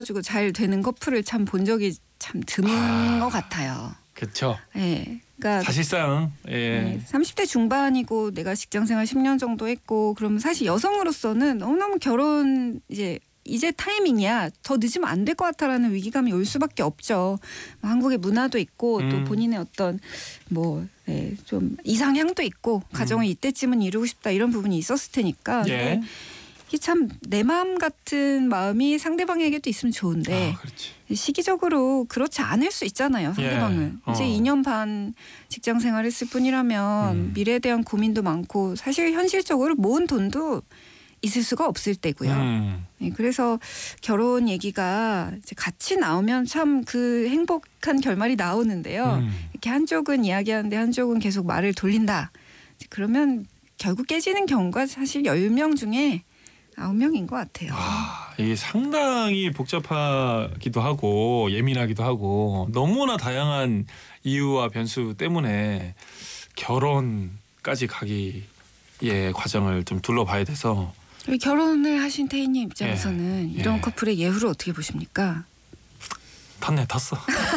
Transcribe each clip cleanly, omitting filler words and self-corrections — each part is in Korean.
가지고 잘 되는 커플을 참 본 적이 참 드문 것 같아요. 그렇죠. 예. 그러니까 사실상 예. 30대 중반이고 내가 직장생활 10년 정도 했고 그러면 사실 여성으로서는 너무너무 결혼 이제 타이밍이야. 더 늦으면 안 될 것 같아라는 위기감이 올 수밖에 없죠. 한국의 문화도 있고 또 본인의 어떤 좀 이상향도 있고 가정을 이때쯤은 이루고 싶다 이런 부분이 있었을 테니까. 예. 이게 참 내 마음 같은 마음이 상대방에게도 있으면 좋은데 시기적으로 그렇지 않을 수 있잖아요. 상대방은. 예. 이제 2년 반 직장 생활했을 뿐이라면 미래에 대한 고민도 많고 사실 현실적으로 모은 돈도 있을 수가 없을 때고요. 네, 그래서 결혼 얘기가 이제 같이 나오면 참 그 행복한 결말이 나오는데요. 이렇게 한쪽은 이야기하는데 한쪽은 계속 말을 돌린다. 그러면 결국 깨지는 경우가 사실 10명 중에 9명인 것 같아요. 이게 상당히 복잡하기도 하고 예민하기도 하고 너무나 다양한 이유와 변수 때문에 결혼까지 가기 과정을 좀 둘러봐야 돼서 결혼을 하신 태희님 입장에서는 이런 커플의 예후를 어떻게 보십니까? 탔어.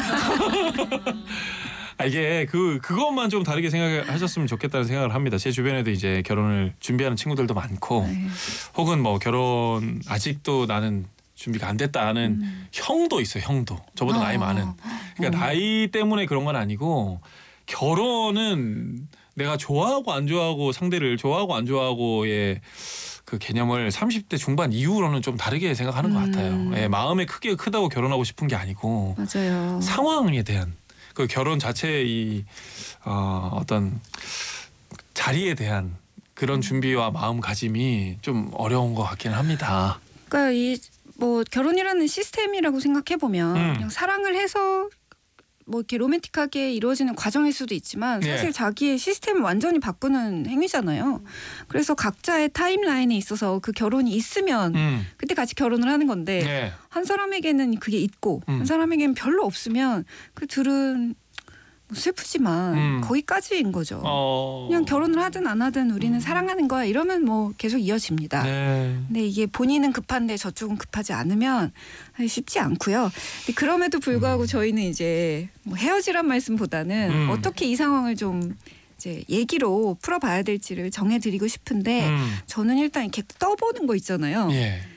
이게 그것만 좀 다르게 생각하셨으면 좋겠다는 생각을 합니다. 제 주변에도 이제 결혼을 준비하는 친구들도 많고 혹은 뭐 결혼 아직도 나는 준비가 안 됐다는 형도 있어요. 형도 저보다 나이 많은. 그러니까 나이 때문에 그런 건 아니고 결혼은 내가 좋아하고 안 좋아하고 상대를 좋아하고 안 좋아하고의 그 개념을 30대 중반 이후로는 좀 다르게 생각하는 것 같아요. 마음에 크다고 결혼하고 싶은 게 아니고 맞아요. 상황에 대한 그 결혼 자체의 어떤 자리에 대한 그런 준비와 마음가짐이 좀 어려운 것 같기는 합니다. 그러니까 결혼이라는 시스템이라고 생각해 보면 그냥 사랑을 해서 이렇게 로맨틱하게 이루어지는 과정일 수도 있지만 사실 자기의 시스템을 완전히 바꾸는 행위잖아요. 그래서 각자의 타임라인에 있어서 그 결혼이 있으면 그때 같이 결혼을 하는 건데 한 사람에게는 그게 있고 한 사람에게는 별로 없으면 그 둘은 슬프지만 거기까지인 거죠. 그냥 결혼을 하든 안 하든 우리는 사랑하는 거야 이러면 계속 이어집니다. 근데 이게 본인은 급한데 저쪽은 급하지 않으면 쉽지 않고요. 근데 그럼에도 불구하고 저희는 이제 헤어지란 말씀보다는 어떻게 이 상황을 좀 이제 얘기로 풀어봐야 될지를 정해드리고 싶은데 저는 일단 이렇게 떠보는 거 있잖아요.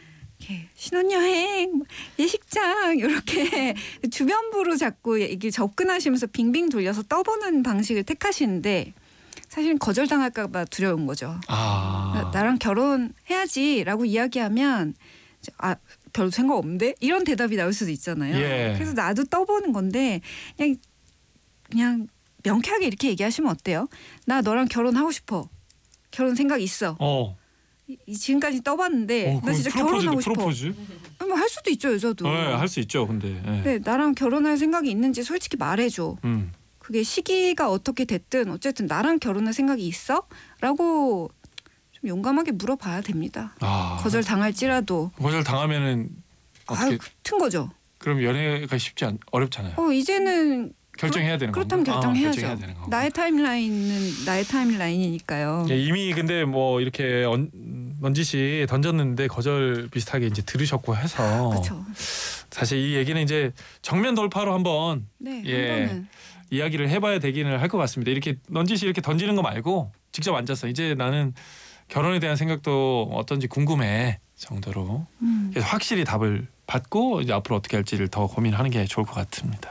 신혼여행, 예식장 이렇게 주변부로 자꾸 이게 접근하시면서 빙빙 돌려서 떠보는 방식을 택하시는데 사실은 거절당할까 봐 두려운 거죠. 나랑 결혼해야지라고 이야기하면 별 생각 없는데? 이런 대답이 나올 수도 있잖아요. 그래서 나도 떠보는 건데 그냥 명쾌하게 이렇게 얘기하시면 어때요? 나 너랑 결혼하고 싶어. 결혼 생각 있어. 지금까지 떠봤는데 나 진짜 결혼하고 싶어. 프로포즈? 할 수도 있죠 여자도. 할 수 있죠. 근데 나랑 결혼할 생각이 있는지 솔직히 말해줘. 그게 시기가 어떻게 됐든 어쨌든 나랑 결혼할 생각이 있어? 라고 좀 용감하게 물어봐야 됩니다. 거절 당할지라도. 거절 당하면은 어떻게? 같은 거죠. 그럼 연애가 어렵잖아요. 이제는 결정해야 되는 그렇다면 결정해야죠. 결정해야 되는 거고. 나의 타임라인은 나의 타임라인이니까요. 이미 근데 이렇게 넌지시 던졌는데 거절 비슷하게 이제 들으셨고 해서 그렇죠. 사실 이 얘기는 이제 정면 돌파로 한번 한번은 이야기를 해봐야 되기는 할 것 같습니다. 이렇게 넌지시 이렇게 던지는 거 말고 직접 앉아서 이제 나는 결혼에 대한 생각도 어떤지 궁금해 정도로 그래서 확실히 답을 받고 이제 앞으로 어떻게 할지를 더 고민하는 게 좋을 것 같습니다.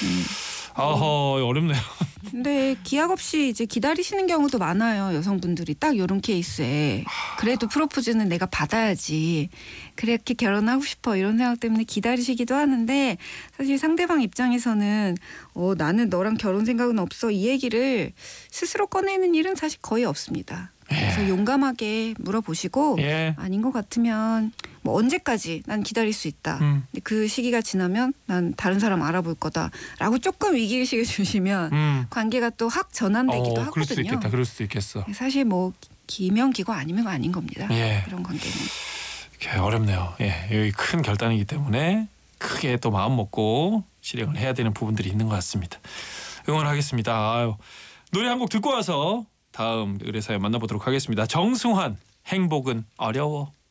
어렵네요. 근데 기약 없이 이제 기다리시는 경우도 많아요. 여성분들이 딱 이런 케이스에 그래도 프로포즈는 내가 받아야지. 그렇게 결혼하고 싶어 이런 생각 때문에 기다리시기도 하는데 사실 상대방 입장에서는 나는 너랑 결혼 생각은 없어 이 얘기를 스스로 꺼내는 일은 사실 거의 없습니다. 그래서 용감하게 물어보시고 아닌 것 같으면 언제까지 난 기다릴 수 있다. 근데 그 시기가 지나면 난 다른 사람 알아볼 거다라고 조금 위기의식을 주시면 관계가 또 확 전환되기도 하거든요. 그럴 수도 있겠어. 사실 기면 기고 아니면 아닌 겁니다. 이런 관계는. 어렵네요. 여기 큰 결단이기 때문에 크게 또 마음 먹고 실행을 해야 되는 부분들이 있는 것 같습니다. 응원하겠습니다. 노래 한 곡 듣고 와서 다음 의뢰사연 만나보도록 하겠습니다. 정승환 행복은 어려워.